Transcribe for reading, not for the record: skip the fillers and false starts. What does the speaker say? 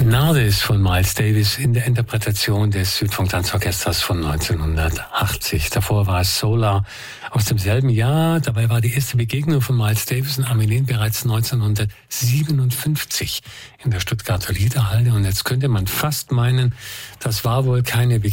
Nardis von Miles Davis in der Interpretation des Südfunk-Tanzorchesters von 1980. Davor war es Solar aus demselben Jahr. Dabei war die erste Begegnung von Miles Davis und Armelin bereits 1957 in der Stuttgarter Liederhalle. Und jetzt könnte man fast meinen, das war wohl keine Begegnung